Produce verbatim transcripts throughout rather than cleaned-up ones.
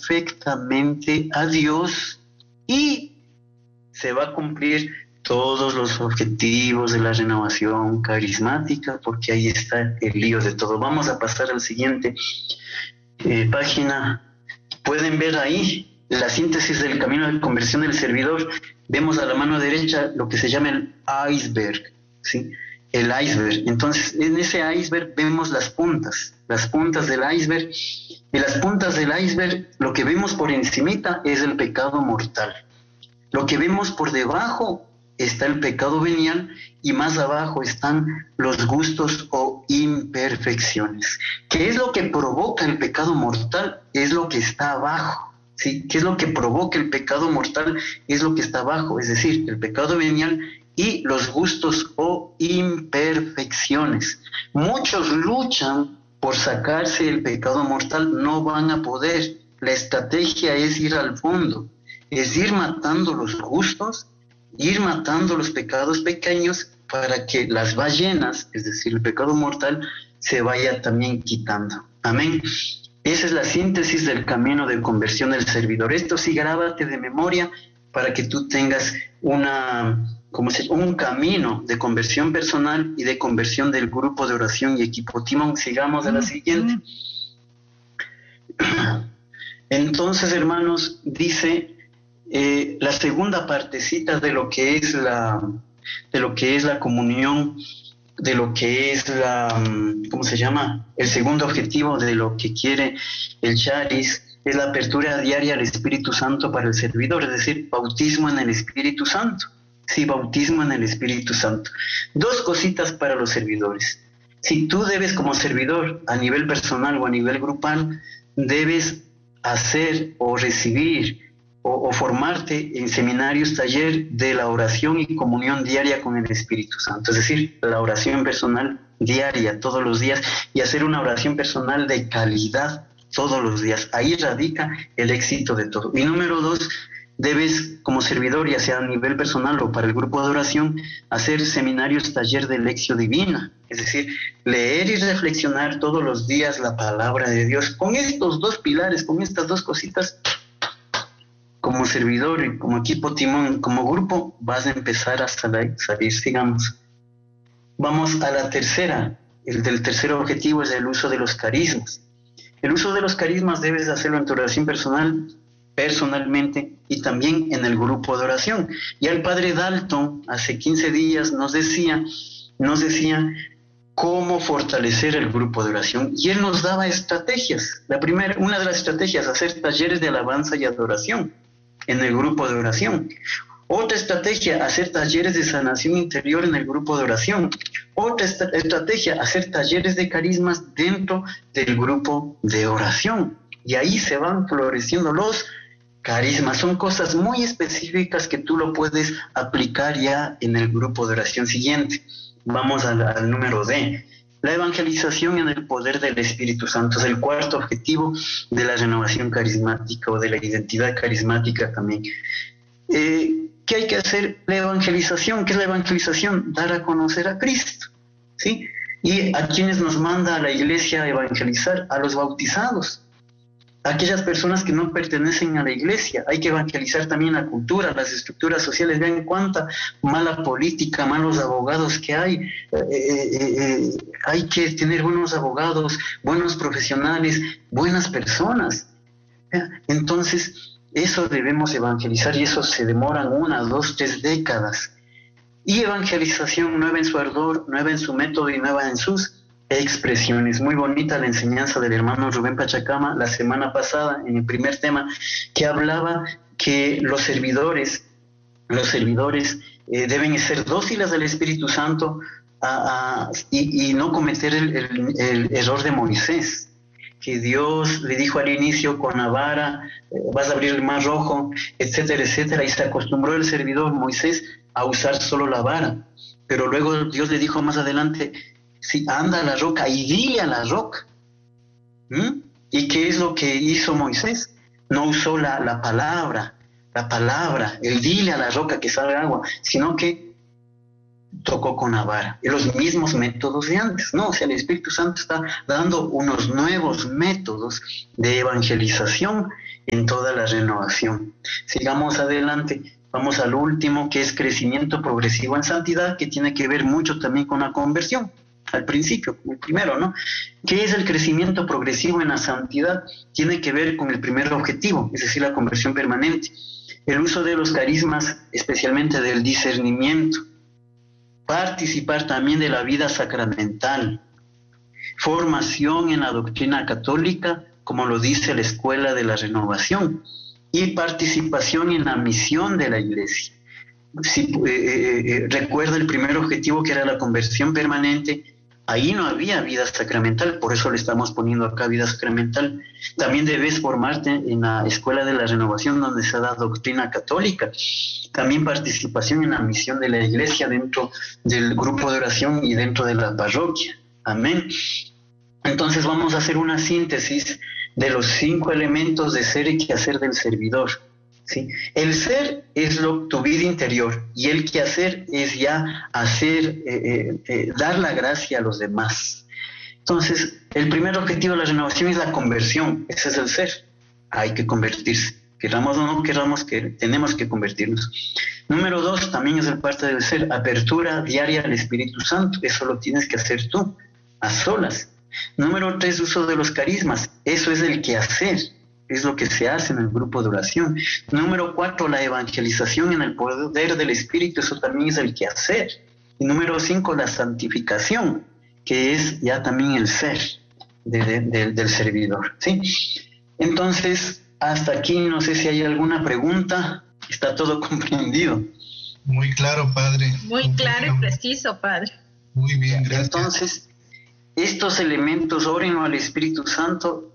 perfectamente a Dios y se va a cumplir todos los objetivos de la renovación carismática, porque ahí está el lío de todo. Vamos a pasar al siguiente eh, página. Pueden ver ahí la síntesis del camino de conversión del servidor. Vemos a la mano derecha lo que se llama el iceberg, ¿sí? El iceberg. Entonces, en ese iceberg vemos las puntas, las puntas del iceberg. Y las puntas del iceberg, lo que vemos por encimita es el pecado mortal. Lo que vemos por debajo está el pecado venial y más abajo están los gustos o imperfecciones. ¿Qué es lo que provoca el pecado mortal? Es lo que está abajo, ¿sí? ¿Qué es lo que provoca el pecado mortal? Es lo que está abajo, es decir, el pecado venial y los gustos o imperfecciones. Muchos luchan por sacarse el pecado mortal, no van a poder. La estrategia es ir al fondo, es ir matando los gustos, ir matando los pecados pequeños para que las ballenas, es decir, el pecado mortal, se vaya también quitando. Amén. Esa es la síntesis del camino de conversión del servidor. Esto sí, grábate de memoria para que tú tengas una, ¿cómo se llama? Un camino de conversión personal y de conversión del grupo de oración y equipo Timón. Sigamos a la siguiente. Entonces, hermanos, dice eh, la segunda partecita de lo que es la, de lo que es la comunión, de lo que es la, ¿cómo se llama? El segundo objetivo de lo que quiere el Charis es la apertura diaria al Espíritu Santo para el servidor, es decir, bautismo en el Espíritu Santo. Sí, bautismo en el Espíritu Santo. Dos cositas para los servidores. Si tú debes como servidor, a nivel personal o a nivel grupal, debes hacer o recibir o, o formarte en seminarios, taller de la oración y comunión diaria con el Espíritu Santo. Es decir, la oración personal diaria, todos los días, y hacer una oración personal de calidad todos los días. Ahí radica el éxito de todo. Y número dos, debes como servidor, ya sea a nivel personal o para el grupo de oración, hacer seminarios, taller de lección divina. Es decir, leer y reflexionar todos los días la palabra de Dios. Con estos dos pilares, con estas dos cositas, como servidor y como equipo Timón, como grupo, vas a empezar a salir, salir, sigamos. Vamos a la tercera. El del tercer objetivo es el uso de los carismas. El uso de los carismas debes hacerlo en tu oración personal, personalmente y también en el grupo de oración. Ya el padre Dalton hace quince días nos decía, nos decía cómo fortalecer el grupo de oración y él nos daba estrategias. La primera, una de las estrategias, hacer talleres de alabanza y adoración en el grupo de oración. Otra estrategia, hacer talleres de sanación interior en el grupo de oración. Otra est- estrategia, hacer talleres de carismas dentro del grupo de oración. Y ahí se van floreciendo los carismas. Son cosas muy específicas que tú lo puedes aplicar ya en el grupo de oración siguiente. Vamos al, al número D. La evangelización en el poder del Espíritu Santo es el cuarto objetivo de la renovación carismática o de la identidad carismática también. Eh, ¿Qué hay que hacer? La evangelización. ¿Qué es la evangelización? Dar a conocer a Cristo, ¿sí? ¿Y a quienes nos manda a la iglesia a evangelizar? A los bautizados. Aquellas personas que no pertenecen a la iglesia, hay que evangelizar también la cultura, las estructuras sociales. Vean cuánta mala política, malos abogados que hay. Eh, eh, eh, hay que tener buenos abogados, buenos profesionales, buenas personas. Entonces, eso debemos evangelizar y eso se demoran una, dos, tres décadas. Y evangelización nueva en su ardor, nueva en su método y nueva en sus expresiones. Muy bonita la enseñanza del hermano Rubén Pachacama la semana pasada en el primer tema, que hablaba que los servidores, los servidores eh, deben ser dóciles al Espíritu Santo a, a, y, y no cometer el, el, el error de Moisés, que Dios le dijo al inicio con la vara, eh, vas a abrir el mar rojo, etcétera, etcétera, y se acostumbró el servidor Moisés a usar solo la vara, pero luego Dios le dijo más adelante, si anda a la roca y dile a la roca. ¿Mm? ¿Y qué es lo que hizo Moisés? No usó la, la palabra, la palabra, el dile a la roca que salga agua, sino que tocó con la vara. Y los mismos métodos de antes, ¿no? O sea, el Espíritu Santo está dando unos nuevos métodos de evangelización en toda la renovación. Sigamos adelante, vamos al último, que es crecimiento progresivo en santidad, que tiene que ver mucho también con la conversión, al principio, el primero, ¿no? ¿Qué es el crecimiento progresivo en la santidad? Tiene que ver con el primer objetivo, es decir, la conversión permanente. El uso de los carismas, especialmente del discernimiento. Participar también de la vida sacramental. Formación en la doctrina católica, como lo dice la Escuela de la Renovación. Y participación en la misión de la Iglesia. Si, eh, eh, recuerda el primer objetivo, que era la conversión permanente. Ahí no había vida sacramental, por eso le estamos poniendo acá vida sacramental. También debes formarte en la Escuela de la Renovación, donde se da doctrina católica. También participación en la misión de la Iglesia dentro del grupo de oración y dentro de la parroquia. Amén. Entonces vamos a hacer una síntesis de los cinco elementos de ser y quehacer del servidor. ¿Sí? El ser es lo, tu vida interior, y el quehacer es ya hacer, eh, eh, eh, dar la gracia a los demás. Entonces, el primer objetivo de la renovación es la conversión, ese es el ser. Hay que convertirse, queramos o no queramos, que tenemos que convertirnos. Número dos, también es el parte del ser, apertura diaria al Espíritu Santo, eso lo tienes que hacer tú, a solas. Número tres, uso de los carismas, eso es el quehacer. Es lo que se hace en el grupo de oración. Número cuatro, la evangelización en el poder del Espíritu, eso también es el quehacer. Y número cinco, la santificación, que es ya también el ser de, de, de, del servidor. ¿Sí? Entonces, hasta aquí no sé si hay alguna pregunta. Está todo comprendido. Muy claro, Padre. Muy claro y preciso, Padre. Muy bien, gracias. Entonces, estos elementos, oren al Espíritu Santo,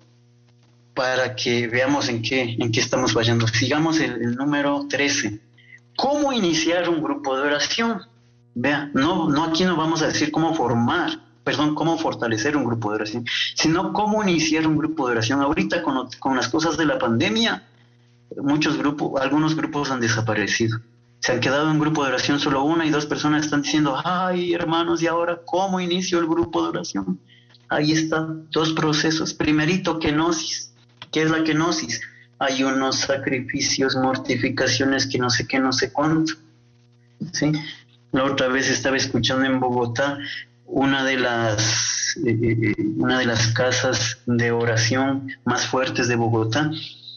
para que veamos en qué, en qué estamos fallando. Sigamos el, el número trece. ¿Cómo iniciar un grupo de oración? Vea, no, no aquí no vamos a decir cómo formar, perdón, cómo fortalecer un grupo de oración, sino cómo iniciar un grupo de oración. Ahorita con, lo, con las cosas de la pandemia, muchos grupos, algunos grupos han desaparecido. Se han quedado en grupo de oración, solo una y dos personas están diciendo, ay hermanos, ¿y ahora cómo inicio el grupo de oración? Ahí están dos procesos. Primerito, kenosis. ¿Qué es la kenosis? Hay unos sacrificios, mortificaciones, que no sé qué, no sé cuánto. ¿Sí? La otra vez estaba escuchando en Bogotá una de las eh, una de las casas de oración más fuertes de Bogotá,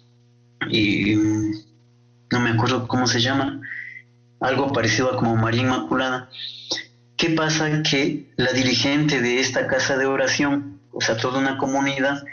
y no me acuerdo cómo se llama, algo parecido a como María Inmaculada. ¿Qué pasa? Que la dirigente de esta casa de oración, o sea, toda una comunidad,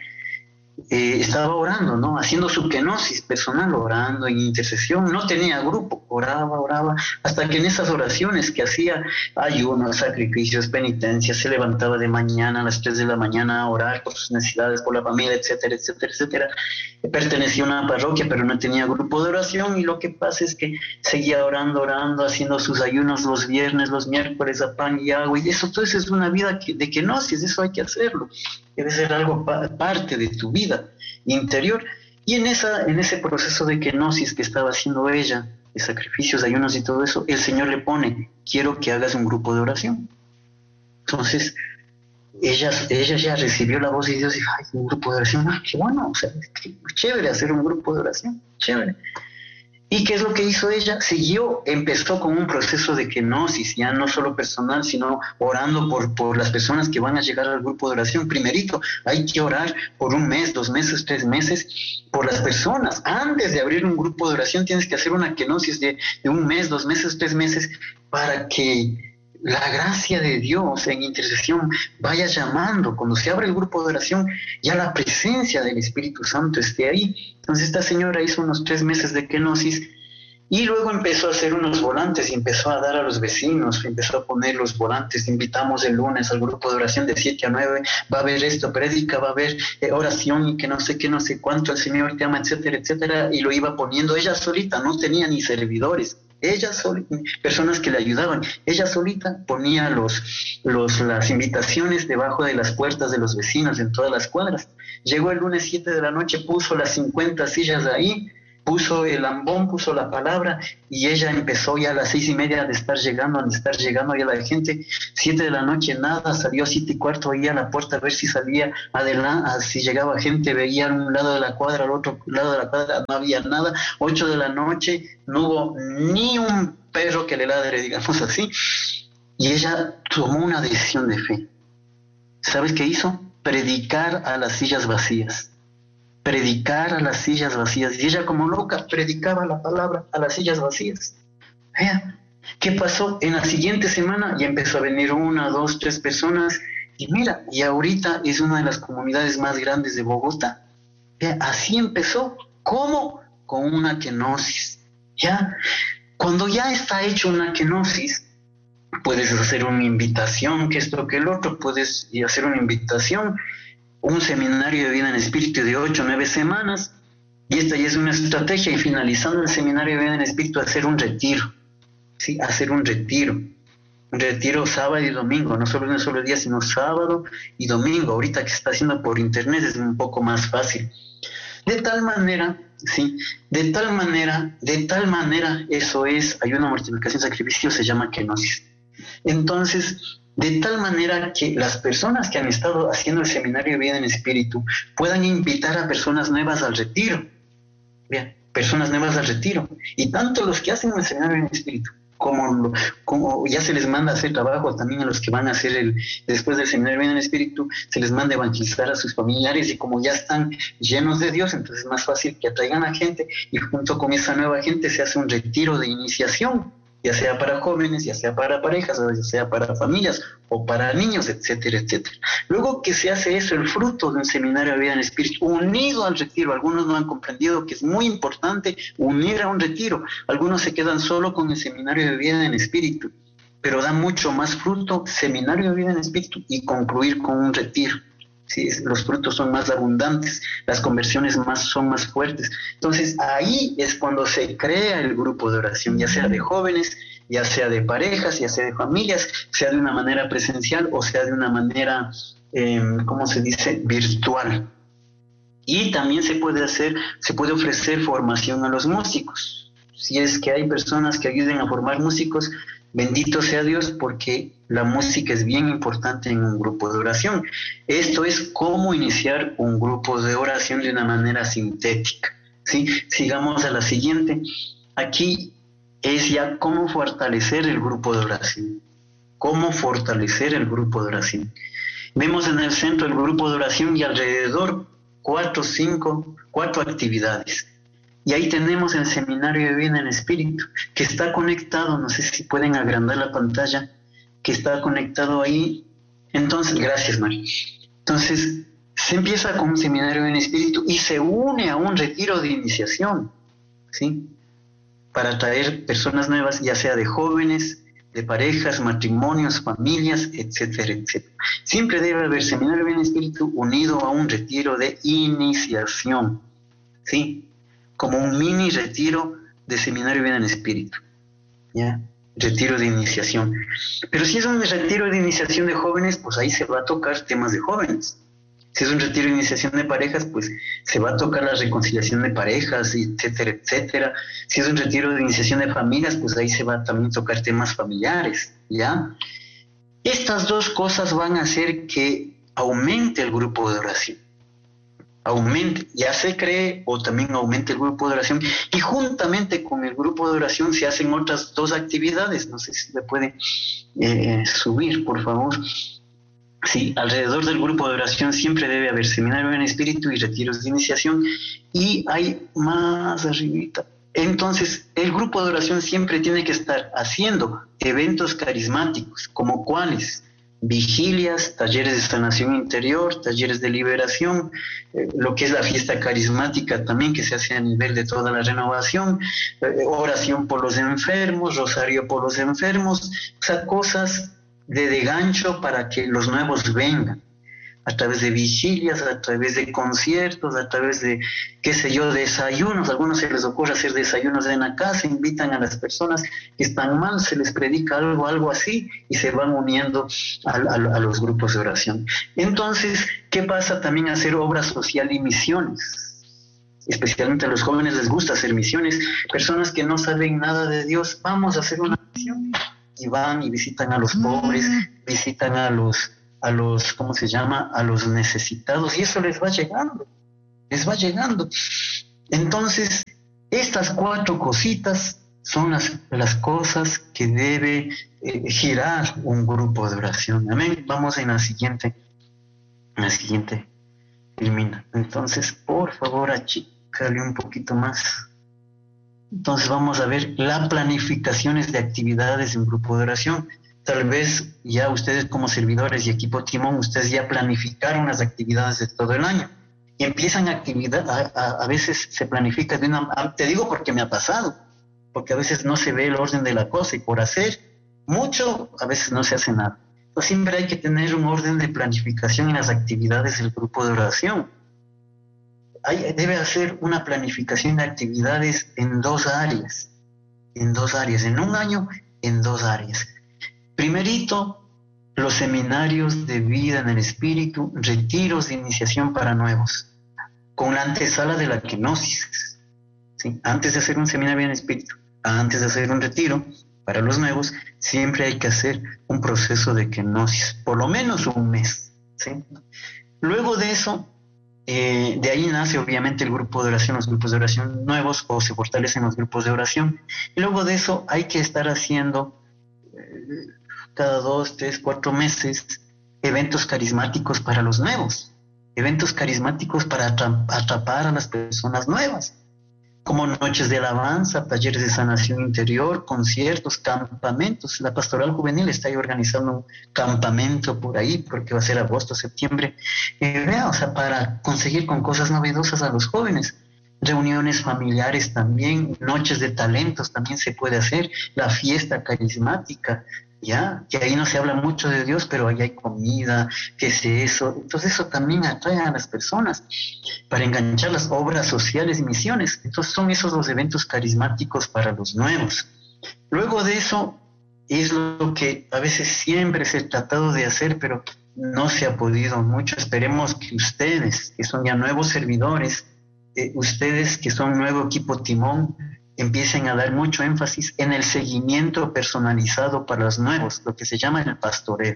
Eh, estaba orando, ¿no? Haciendo su kenosis personal, orando en intercesión. No tenía grupo, oraba, oraba, hasta que en esas oraciones que hacía, ayunos, sacrificios, penitencias, se levantaba de mañana a las tres de la mañana a orar por sus necesidades, por la familia, etcétera, etcétera, etcétera. Pertenecía a una parroquia, pero no tenía grupo de oración, y lo que pasa es que seguía orando, orando, haciendo sus ayunos los viernes, los miércoles, a pan y agua, y eso, todo eso es una vida de kenosis, eso hay que hacerlo. Debe ser algo pa- parte de tu vida interior. Y en, esa, en ese proceso de kenosis que estaba haciendo ella, de sacrificios, ayunos y todo eso, el Señor le pone, quiero que hagas un grupo de oración. Entonces, ella, ella ya recibió la voz de Dios y dijo, ay, un grupo de oración, ah, qué bueno, o sea, qué chévere hacer un grupo de oración, chévere. ¿Y qué es lo que hizo ella? Siguió, empezó con un proceso de kenosis, ya no solo personal, sino orando por, por las personas que van a llegar al grupo de oración. Primerito, hay que orar por un mes, dos meses, tres meses, por las personas. Antes de abrir un grupo de oración tienes que hacer una kenosis de, de un mes, dos meses, tres meses, para que la gracia de Dios en intercesión vaya llamando. Cuando se abre el grupo de oración, ya la presencia del Espíritu Santo esté ahí. Entonces esta señora hizo unos tres meses de kenosis y luego empezó a hacer unos volantes y empezó a dar a los vecinos, empezó a poner los volantes. Invitamos el lunes al grupo de oración de siete a nueve, va a haber esto, prédica, va a haber eh, oración y que no sé qué, no sé cuánto, el Señor te ama, etcétera, etcétera, y lo iba poniendo ella solita, no tenía ni servidores. Ella solita, personas que le ayudaban, ella solita ponía los, los, las invitaciones debajo de las puertas de los vecinos en todas las cuadras. Llegó el lunes siete de la noche, puso las cincuenta sillas ahí, puso el ambón, puso la palabra, y ella empezó ya a las seis y media de estar llegando, de estar llegando ya la gente, siete de la noche nada, salió a siete y cuarto, veía a la puerta a ver si salía adelante, si llegaba gente, veía a un lado de la cuadra, al otro lado de la cuadra, no había nada, ocho de la noche, no hubo ni un perro que le ladre, digamos así, y ella tomó una decisión de fe. ¿Sabes qué hizo? Predicar a las sillas vacías. Predicar a las sillas vacías. Y ella como loca predicaba la palabra a las sillas vacías. Vean, ¿qué pasó? En la siguiente semana ya empezó a venir una, dos, tres personas. Y mira, y ahorita es una de las comunidades más grandes de Bogotá. Vean, así empezó. ¿Cómo? Con una kenosis. ¿Ya? Cuando ya está hecho una kenosis, puedes hacer una invitación, que esto, que el otro, puedes hacer una invitación, un seminario de vida en espíritu de ocho, nueve semanas, y esta ya es una estrategia, y finalizando el seminario de vida en espíritu, hacer un retiro, ¿sí? Hacer un retiro, un retiro sábado y domingo, no solo un solo día, sino sábado y domingo. Ahorita que se está haciendo por internet es un poco más fácil. De tal manera, sí, de tal manera, de tal manera, eso es ayuno, mortificación, sacrificio, se llama kenosis. Entonces, de tal manera que las personas que han estado haciendo el seminario de vida en espíritu puedan invitar a personas nuevas al retiro. Bien, personas nuevas al retiro. Y tanto los que hacen el seminario en espíritu, como, como ya se les manda a hacer trabajo, también a los que van a hacer el, después del seminario de vida en espíritu, se les manda a evangelizar a sus familiares, y como ya están llenos de Dios, entonces es más fácil que atraigan a gente, y junto con esa nueva gente se hace un retiro de iniciación, ya sea para jóvenes, ya sea para parejas, ya sea para familias o para niños, etcétera, etcétera. Luego que se hace eso, el fruto de un seminario de vida en espíritu, unido al retiro. Algunos no han comprendido que es muy importante unir a un retiro. Algunos se quedan solo con el seminario de vida en espíritu, pero da mucho más fruto seminario de vida en espíritu y concluir con un retiro. Sí, los frutos son más abundantes, las conversiones más, son más fuertes. Entonces ahí es cuando se crea el grupo de oración, ya sea de jóvenes, ya sea de parejas, ya sea de familias, sea de una manera presencial o sea de una manera, eh, ¿cómo se dice?, virtual. Y también se puede hacer, se puede ofrecer formación a los músicos. Si es que hay personas que ayuden a formar músicos, bendito sea Dios, porque la música es bien importante en un grupo de oración. Esto es cómo iniciar un grupo de oración de una manera sintética, ¿sí? Sigamos a la siguiente. Aquí es ya cómo fortalecer el grupo de oración. Cómo fortalecer el grupo de oración. Vemos en el centro el grupo de oración y alrededor cuatro, cinco, cuatro actividades. Y ahí tenemos el seminario de vida en espíritu, que está conectado, no sé si pueden agrandar la pantalla, que está conectado ahí. Entonces, gracias, María. Entonces, se empieza con un seminario en espíritu y se une a un retiro de iniciación, ¿sí? Para traer personas nuevas, ya sea de jóvenes, de parejas, matrimonios, familias, etcétera, etcétera. Siempre debe haber seminario en espíritu unido a un retiro de iniciación, ¿sí? Como un mini retiro de seminario de vida en espíritu, ¿ya? Retiro de iniciación. Pero si es un retiro de iniciación de jóvenes, pues ahí se va a tocar temas de jóvenes. Si es un retiro de iniciación de parejas, pues se va a tocar la reconciliación de parejas, etcétera, etcétera. Si es un retiro de iniciación de familias, pues ahí se va a también tocar temas familiares, ¿ya? Estas dos cosas van a hacer que aumente el grupo de oración. Aumente, ya se cree, o también aumente el grupo de oración, y juntamente con el grupo de oración se hacen otras dos actividades. No sé si le puede eh, subir, por favor. Sí, alrededor del grupo de oración siempre debe haber seminario en espíritu y retiros de iniciación, y hay más arribita. Entonces, el grupo de oración siempre tiene que estar haciendo eventos carismáticos, como cuáles: vigilias, talleres de sanación interior, talleres de liberación, eh, lo que es la fiesta carismática también, que se hace a nivel de toda la renovación, eh, oración por los enfermos, rosario por los enfermos, o sea, cosas de, de gancho para que los nuevos vengan, a través de vigilias, a través de conciertos, a través de, qué sé yo, desayunos. A algunos se les ocurre hacer desayunos en la casa, invitan a las personas que están mal, se les predica algo, algo así, y se van uniendo a, a, a los grupos de oración. Entonces, ¿qué pasa? También hacer obra social y misiones. especialmente a los jóvenes les gusta hacer misiones, personas que no saben nada de Dios, vamos a hacer una misión, y van y visitan a los pobres, visitan a los, a los, ¿cómo se llama?, a los necesitados, y eso les va llegando, les va llegando. Entonces, estas cuatro cositas son las, las cosas que debe eh, girar un grupo de oración. Amén. Vamos en la siguiente, en la siguiente, Ilmina. Entonces, por favor, achícale un poquito más. Entonces vamos a ver las planificaciones de actividades en grupo de oración. Tal vez ya ustedes como servidores y equipo Timón, ustedes ya planificaron las actividades de todo el año. Y empiezan actividad, a, a, a veces se planifica de una... Te digo porque me ha pasado, porque a veces no se ve el orden de la cosa y por hacer mucho, a veces no se hace nada. Entonces siempre hay que tener un orden de planificación en las actividades del grupo de oración. Hay, debe hacer una planificación de actividades en dos áreas, en dos áreas, en un año, en dos áreas. Primerito, los seminarios de vida en el espíritu, retiros de iniciación para nuevos, con la antesala de la kenosis. ¿Sí? Antes de hacer un seminario en el espíritu, antes de hacer un retiro para los nuevos, siempre hay que hacer un proceso de kenosis, por lo menos un mes. ¿Sí? Luego de eso, eh, de ahí nace obviamente el grupo de oración, los grupos de oración nuevos, o se fortalecen los grupos de oración. Y luego de eso hay que estar haciendo eh, cada dos, tres, cuatro meses eventos carismáticos para los nuevos, eventos carismáticos para atrapar a las personas nuevas, como noches de alabanza, talleres de sanación interior, conciertos, campamentos. La Pastoral Juvenil está ahí organizando un campamento por ahí, porque va a ser agosto, septiembre, eh, vea, o sea, para conseguir con cosas novedosas a los jóvenes. Reuniones familiares también, noches de talentos también se puede hacer, la fiesta carismática, ya, que ahí no se habla mucho de Dios, pero ahí hay comida, qué es eso. Entonces eso también atrae a las personas para enganchar las obras sociales y misiones. Entonces son esos los eventos carismáticos para los nuevos. Luego de eso es lo que a veces siempre se ha tratado de hacer, pero no se ha podido mucho. Esperemos que ustedes, que son ya nuevos servidores, eh, ustedes que son nuevo equipo Timón, empiecen a dar mucho énfasis en el seguimiento personalizado para los nuevos, lo que se llama el pastoreo.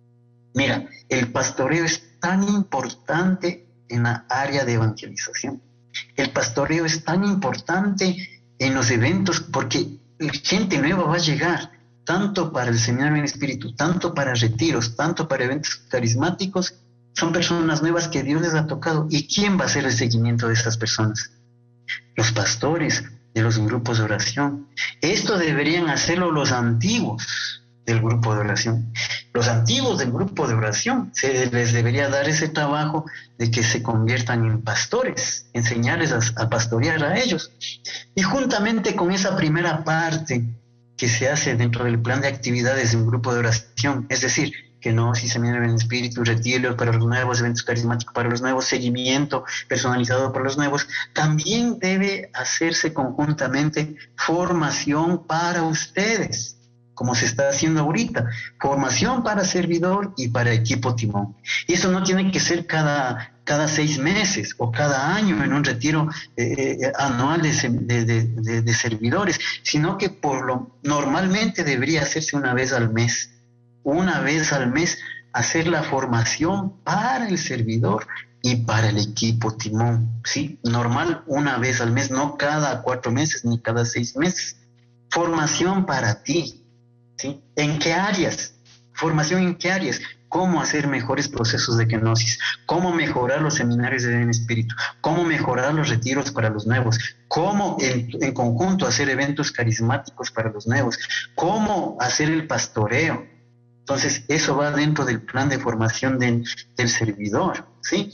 Mira, el pastoreo es tan importante en la área de evangelización. El pastoreo es tan importante en los eventos porque gente nueva va a llegar, tanto para el seminario en espíritu, tanto para retiros, tanto para eventos carismáticos. Son personas nuevas que Dios les ha tocado. ¿Y quién va a hacer el seguimiento de esas personas? Los pastores de los grupos de oración. Esto deberían hacerlo los antiguos del grupo de oración. Los antiguos del grupo de oración se les debería dar ese trabajo de que se conviertan en pastores, enseñarles a, a pastorear a ellos. Y juntamente con esa primera parte que se hace dentro del plan de actividades de un grupo de oración, es decir, que no, si se miran en el espíritu, retiros para los nuevos, eventos carismáticos para los nuevos, seguimiento personalizado para los nuevos, también debe hacerse conjuntamente formación para ustedes, como se está haciendo ahorita, formación para servidor y para equipo Timón. Y eso no tiene que ser cada, cada seis meses o cada año en un retiro eh, eh, anual de, de, de, de servidores, sino que por lo normalmente debería hacerse una vez al mes. Una vez al mes hacer la formación para el servidor y para el equipo Timón, ¿sí? Normal, una vez al mes, no cada cuatro meses ni cada seis meses. Formación para ti, ¿sí? ¿En qué áreas? Formación en qué áreas. Cómo hacer mejores procesos de kenosis, cómo mejorar los seminarios de en espíritu, cómo mejorar los retiros para los nuevos, cómo en, en conjunto hacer eventos carismáticos para los nuevos, cómo hacer el pastoreo. Entonces, eso va dentro del plan de formación de, del servidor, ¿sí?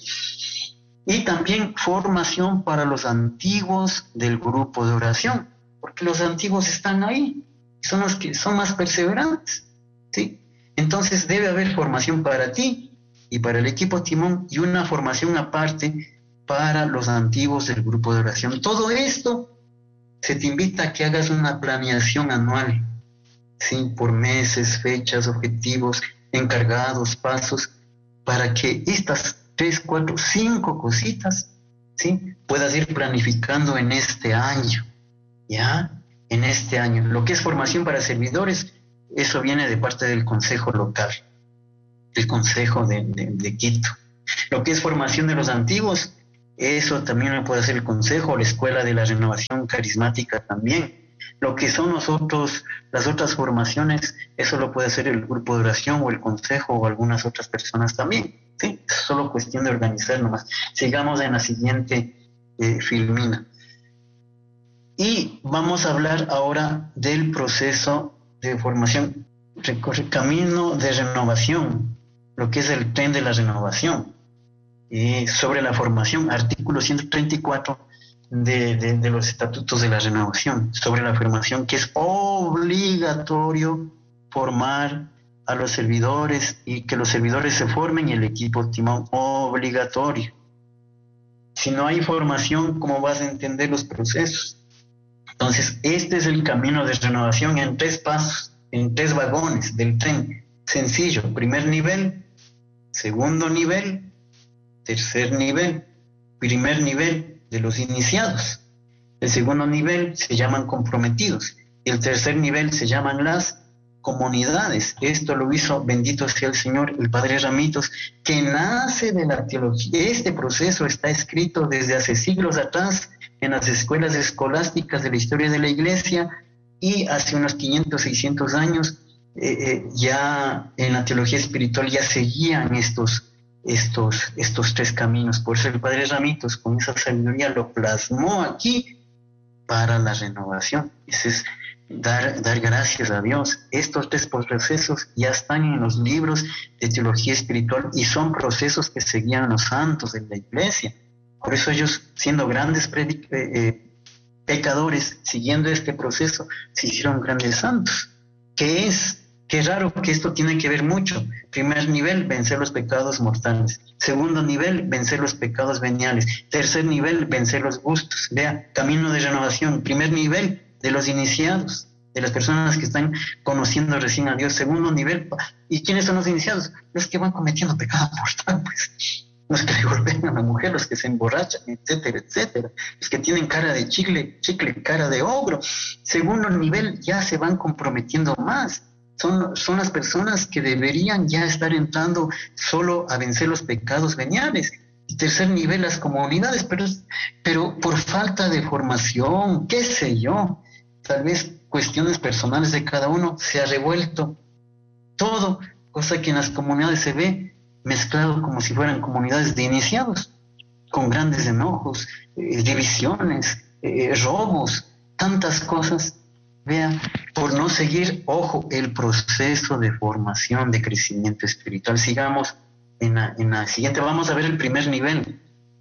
Y también formación para los antiguos del grupo de oración, porque los antiguos están ahí, son los que son más perseverantes, ¿sí? Entonces, debe haber formación para ti y para el equipo Timón y una formación aparte para los antiguos del grupo de oración. Todo esto se te invita a que hagas una planeación anual, ¿sí? Por meses, fechas, objetivos, encargados, pasos, para que estas tres, cuatro, cinco cositas, ¿sí? puedas ir planificando en este año, ¿ya? En este año. Lo que es formación para servidores, eso viene de parte del Consejo Local, el Consejo de, de, de Quito. Lo que es formación de los antiguos, eso también lo puede hacer el Consejo, la Escuela de la Renovación Carismática también. Lo que son nosotros, las otras formaciones, eso lo puede hacer el grupo de oración o el Consejo o algunas otras personas también. Sí, es solo cuestión de organizar nomás. Sigamos en la siguiente eh, filmina. Y vamos a hablar ahora del proceso de formación, recorre camino de renovación, lo que es el tren de la renovación. Y sobre la formación, artículo ciento treinta y cuatro de, de, de los estatutos de la renovación, sobre la formación, que es obligatorio formar a los servidores y que los servidores se formen y el equipo timón, obligatorio. Si no hay formación, ¿cómo vas a entender los procesos? Entonces, este es el camino de renovación en tres pasos, en tres vagones del tren. Sencillo, primer nivel, segundo nivel, tercer nivel. Primer nivel de los iniciados. El segundo nivel se llaman comprometidos. Y el tercer nivel se llaman las comunidades. Esto lo hizo, bendito sea el Señor, el Padre Ramitos, que nace de la teología. Este proceso está escrito desde hace siglos atrás en las escuelas escolásticas de la historia de la Iglesia, y hace unos quinientos, seiscientos años eh, eh, ya en la teología espiritual ya seguían estos, estos, estos tres caminos. Por eso el Padre Ramitos con esa sabiduría lo plasmó aquí para la renovación. Ese es dar, dar gracias a Dios. Estos tres procesos ya están en los libros de teología espiritual y son procesos que seguían los santos de la Iglesia. Por eso ellos, siendo grandes predic- eh, eh, pecadores, siguiendo este proceso, se hicieron grandes santos. ¿Qué es? Qué raro que esto tiene que ver mucho. Primer nivel, vencer los pecados mortales. Segundo nivel, vencer los pecados veniales. Tercer nivel, vencer los gustos. Vea, camino de renovación. Primer nivel, de los iniciados, de las personas que están conociendo recién a Dios. Segundo nivel, ¿y quiénes son los iniciados? Los que van cometiendo pecado mortal, pues. Los que le golpean a la mujer, los que se emborrachan, etcétera, etcétera. Los que tienen cara de chicle, chicle, cara de ogro. Segundo nivel, ya se van comprometiendo más. Son, son las personas que deberían ya estar entrando solo a vencer los pecados veniales. Y tercer nivel, las comunidades, pero, pero por falta de formación, qué sé yo, tal vez cuestiones personales de cada uno, se ha revuelto todo, cosa que en las comunidades se ve mezclado como si fueran comunidades de iniciados, con grandes enojos, eh, divisiones, eh, robos, tantas cosas. Vean, por no seguir, ojo, el proceso de formación, de crecimiento espiritual. Sigamos en la, en la siguiente, vamos a ver el primer nivel,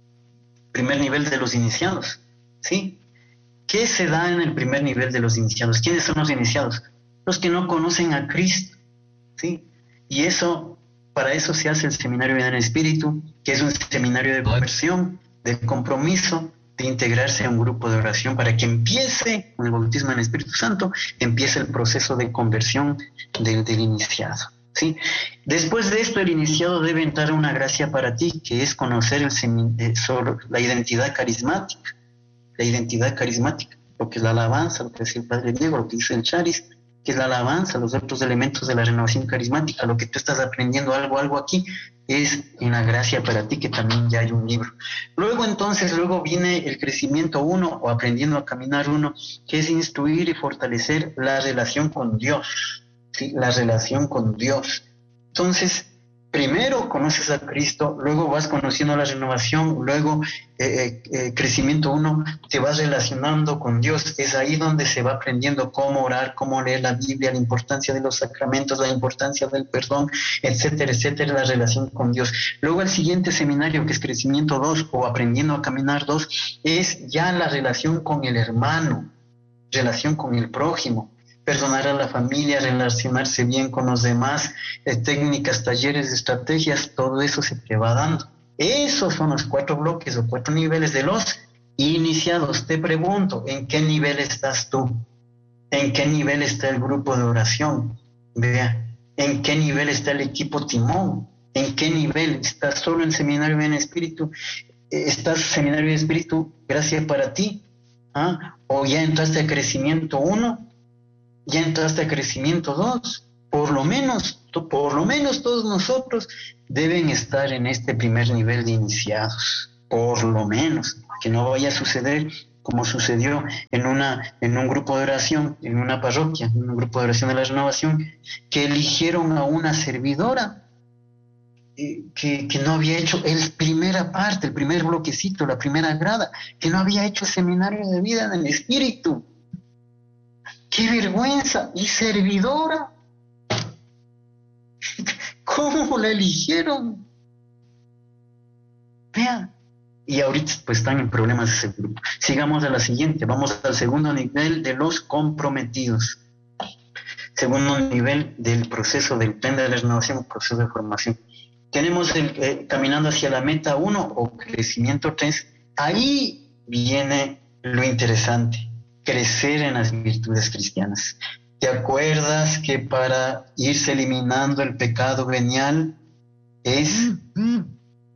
primer nivel de los iniciados, ¿sí? ¿Qué se da en el primer nivel de los iniciados? ¿Quiénes son los iniciados? Los que no conocen a Cristo, ¿sí? Y eso, para eso se hace el Seminario en el Espíritu, que es un seminario de conversión, de compromiso, de integrarse a un grupo de oración para que empiece, con el bautismo en el Espíritu Santo, empiece el proceso de conversión del, del iniciado, ¿sí? Después de esto, el iniciado debe entrar a una gracia para ti, que es conocer el semin- eh, sobre la identidad carismática, la identidad carismática, lo que es la alabanza, lo que es el Padre Diego, lo que dice el Charis, que es la alabanza, los otros elementos de la renovación carismática, lo que tú estás aprendiendo algo, algo aquí, es en la gracia para ti, que también ya hay un libro. Luego entonces, luego viene el crecimiento uno, o aprendiendo a caminar uno, que es instruir y fortalecer la relación con Dios, ¿sí? La relación con Dios. Entonces, primero conoces a Cristo, luego vas conociendo la renovación, luego eh, eh, crecimiento uno, te vas relacionando con Dios. Es ahí donde se va aprendiendo cómo orar, cómo leer la Biblia, la importancia de los sacramentos, la importancia del perdón, etcétera, etcétera, la relación con Dios. Luego el siguiente seminario, que es crecimiento dos, o aprendiendo a caminar dos, es ya la relación con el hermano, relación con el prójimo. Perdonar a la familia, relacionarse bien con los demás, eh, técnicas, talleres, estrategias, todo eso se te va dando. Esos son los cuatro bloques o cuatro niveles de los iniciados. Te pregunto, ¿en qué nivel estás tú? ¿En qué nivel está el grupo de oración? Vea, ¿en qué nivel está el equipo timón? ¿En qué nivel estás solo en seminario en espíritu? ¿Estás seminario de espíritu gracia para ti. ¿Ah? O ya entraste a crecimiento uno, ya entraste a crecimiento dos. Por lo menos, por lo menos todos nosotros deben estar en este primer nivel de iniciados. Por lo menos, que no vaya a suceder como sucedió en, una, en un grupo de oración, en una parroquia, en un grupo de oración de la renovación, que eligieron a una servidora eh, que, que no había hecho el primera parte, el primer bloquecito, la primera grada, que no había hecho seminario de vida en el espíritu. ¡Qué vergüenza! Y servidora. ¿Cómo la eligieron? Vean. Y ahorita pues están en problemas ese grupo. Sigamos a la siguiente. Vamos al segundo nivel de los comprometidos. Segundo nivel del proceso del plan de renovación, proceso de formación. Tenemos el, eh, caminando hacia la meta uno o crecimiento tres. Ahí viene lo interesante. Crecer en las virtudes cristianas. ¿Te acuerdas que para irse eliminando el pecado venial es eh,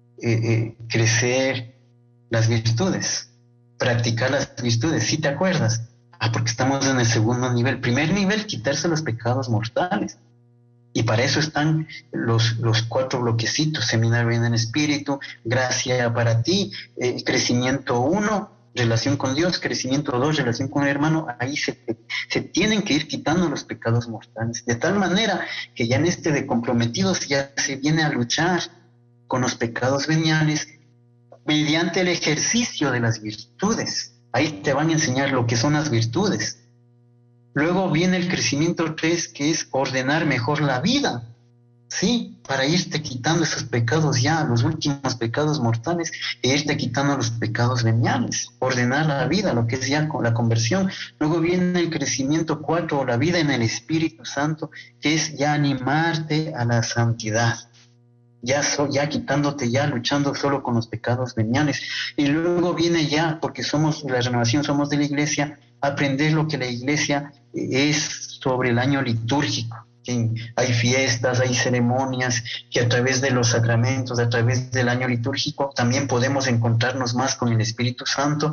eh, crecer las virtudes, practicar las virtudes? ¿Sí te acuerdas? Ah, porque estamos en el segundo nivel. Primer nivel, quitarse los pecados mortales. Y para eso están los, los cuatro bloquecitos: seminario en el espíritu, gracia para ti, eh, crecimiento uno, relación con Dios; crecimiento dos, relación con el hermano. Ahí se, se tienen que ir quitando los pecados mortales, de tal manera que ya en este de comprometidos ya se viene a luchar con los pecados veniales mediante el ejercicio de las virtudes. Ahí te van a enseñar lo que son las virtudes. Luego viene el crecimiento tres, que es ordenar mejor la vida, ¿sí? Para irte quitando esos pecados ya, los últimos pecados mortales, e irte quitando los pecados veniales. Ordenar la vida, lo que es ya la conversión. Luego viene el crecimiento cuatro, o la vida en el Espíritu Santo, que es ya animarte a la santidad. Ya, so, ya quitándote, ya luchando solo con los pecados veniales. Y luego viene ya, porque somos la renovación, somos de la iglesia, aprender lo que la iglesia es sobre el año litúrgico. ¿Sí? Hay fiestas, hay ceremonias, que a través de los sacramentos, a través del año litúrgico, también podemos encontrarnos más con el Espíritu Santo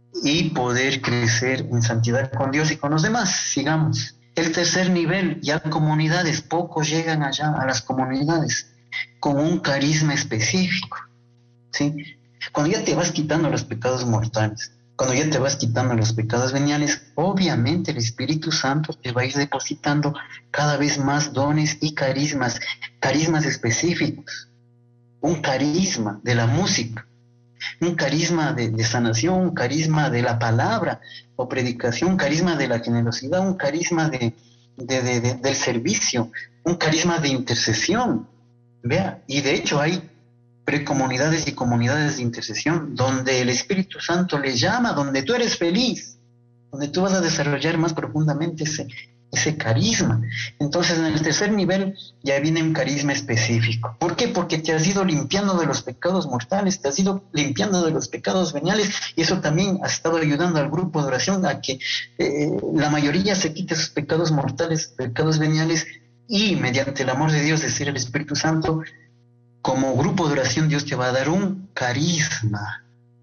y poder crecer en santidad con Dios y con los demás. Sigamos. El tercer nivel, ya comunidades, pocos llegan allá a las comunidades con un carisma específico, ¿sí? Cuando ya te vas quitando los pecados mortales, cuando ya te vas quitando los pecados veniales, obviamente el Espíritu Santo te va a ir depositando cada vez más dones y carismas, carismas específicos. Un carisma de la música, un carisma de, de sanación, un carisma de la palabra o predicación, un carisma de la generosidad, un carisma de, de, de, de, del servicio, un carisma de intercesión. Vea, y de hecho hay precomunidades y comunidades de intercesión donde el Espíritu Santo le llama, donde tú eres feliz, donde tú vas a desarrollar más profundamente ese, ese carisma. Entonces en el tercer nivel ya viene un carisma específico. ¿Por qué? Porque te has ido limpiando de los pecados mortales, te has ido limpiando de los pecados veniales, y eso también ha estado ayudando al grupo de oración a que eh, la mayoría se quite sus pecados mortales, pecados veniales, y mediante el amor de Dios, es decir, el Espíritu Santo, como grupo de oración Dios te va a dar un carisma.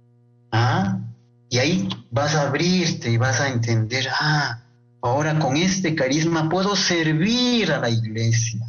¿Ah? Y ahí vas a abrirte y vas a entender, ah, ahora con este carisma puedo servir a la iglesia.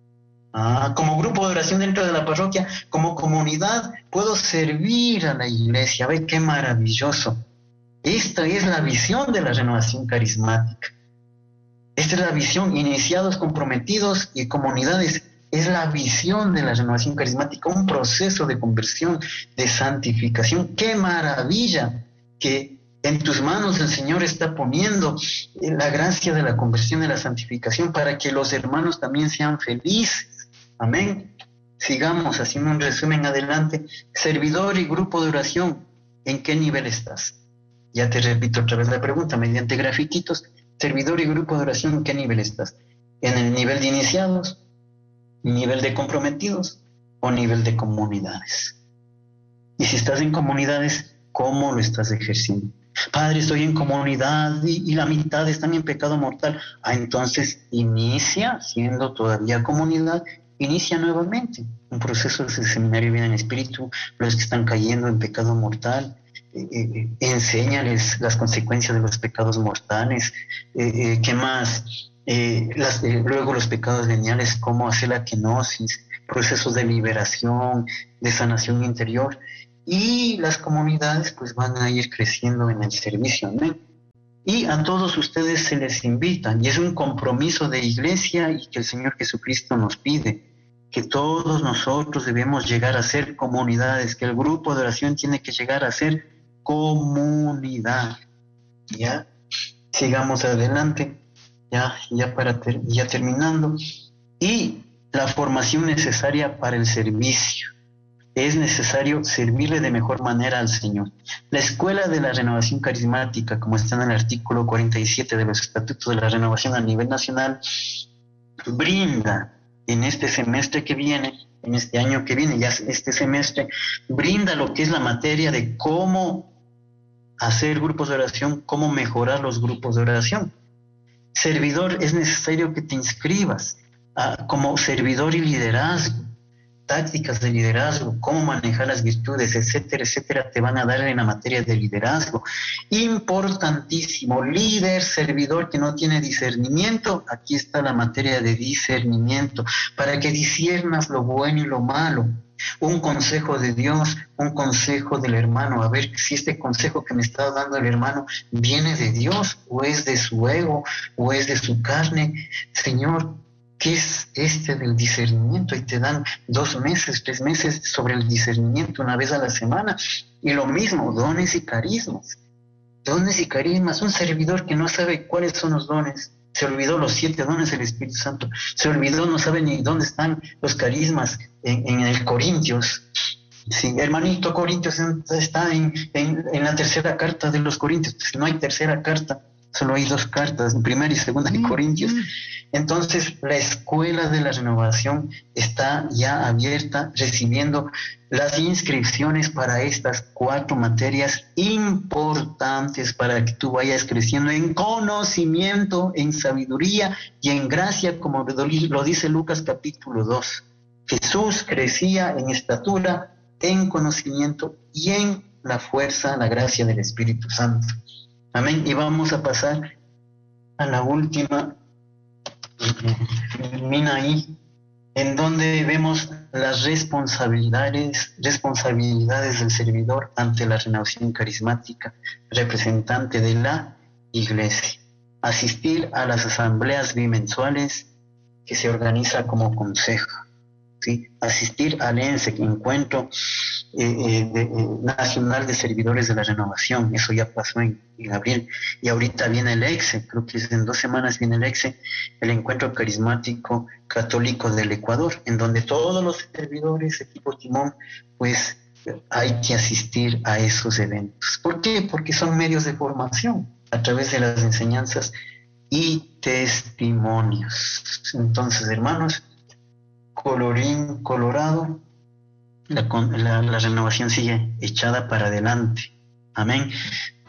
Ah, como grupo de oración dentro de la parroquia, como comunidad, puedo servir a la iglesia. Ve qué maravilloso. Esta es la visión de la renovación carismática. Esta es la visión, iniciados, comprometidos y comunidades. Es la visión de la renovación carismática, un proceso de conversión, de santificación. ¡Qué maravilla! Que en tus manos el Señor está poniendo la gracia de la conversión, de la santificación, para que los hermanos también sean felices. Amén. Sigamos haciendo un resumen adelante. Servidor y grupo de oración, ¿en qué nivel estás? Ya te repito otra vez la pregunta, mediante grafiquitos. Servidor y grupo de oración, ¿en qué nivel estás? ¿En el nivel de iniciados, nivel de comprometidos o nivel de comunidades? Y si estás en comunidades, ¿cómo lo estás ejerciendo? Padre, estoy en comunidad y, y la mitad están en pecado mortal. Ah, entonces inicia, siendo todavía comunidad, inicia nuevamente un proceso de seminario bien en espíritu, los que están cayendo en pecado mortal. eh, eh, enséñales las consecuencias de los pecados mortales, eh, eh, ¿qué más? Eh, las, eh, luego los pecados veniales, cómo hacer la kenosis, procesos de liberación, de sanación interior, y las comunidades pues van a ir creciendo en el servicio, amén. Y a todos ustedes se les invita, y es un compromiso de iglesia y que el Señor Jesucristo nos pide, que todos nosotros debemos llegar a ser comunidades, que el grupo de oración tiene que llegar a ser comunidad. Ya, sigamos adelante, ya, ya, para ter, ya terminando. Y la formación necesaria para el servicio. Es necesario servirle de mejor manera al Señor. La Escuela de la Renovación Carismática, como está en el artículo cuarenta y siete de los Estatutos de la Renovación a nivel nacional, brinda en este semestre que viene, en este año que viene, ya este semestre, brinda lo que es la materia de cómo hacer grupos de oración, cómo mejorar los grupos de oración. Servidor, es necesario que te inscribas a, como servidor y liderazgo. Tácticas de liderazgo, cómo manejar las virtudes, etcétera, etcétera, te van a dar en la materia de liderazgo. Importantísimo, líder, servidor que no tiene discernimiento, aquí está la materia de discernimiento, para que disciernas lo bueno y lo malo. Un consejo de Dios, un consejo del hermano, a ver si este consejo que me está dando el hermano viene de Dios, o es de su ego, o es de su carne. Señor, ¿qué es este del discernimiento? Y te dan dos meses, tres meses sobre el discernimiento una vez a la semana. Y lo mismo, dones y carismas. Dones y carismas. Un servidor que no sabe cuáles son los dones. Se olvidó los siete dones del Espíritu Santo. Se olvidó, no sabe ni dónde están los carismas en, en el Corintios. Sí, hermanito, Corintios está en, en, en la tercera carta de los Corintios. No hay tercera carta. Solo hay dos cartas, primera y segunda de Corintios. Entonces, la Escuela de la Renovación está ya abierta, recibiendo las inscripciones para estas cuatro materias importantes para que tú vayas creciendo en conocimiento, en sabiduría y en gracia, como lo dice Lucas capítulo dos. Jesús crecía en estatura, en conocimiento y en la fuerza, la gracia del Espíritu Santo. Amén. Y vamos a pasar a la última, termina ahí, en donde vemos las responsabilidades, responsabilidades del servidor ante la renovación carismática, representante de la iglesia. Asistir a las asambleas bimensuales que se organiza como consejo. ¿Sí? Asistir al ENSEC, Encuentro eh, eh, de, eh, Nacional de Servidores de la Renovación, eso ya pasó en, en abril, y ahorita viene el EXE, creo que en dos semanas viene el EXE, el Encuentro Carismático Católico del Ecuador, en donde todos los servidores, equipo timón, pues hay que asistir a esos eventos. ¿Por qué? Porque son medios de formación a través de las enseñanzas y testimonios. Entonces, hermanos, colorín colorado, la, la, la renovación sigue echada para adelante. Amén.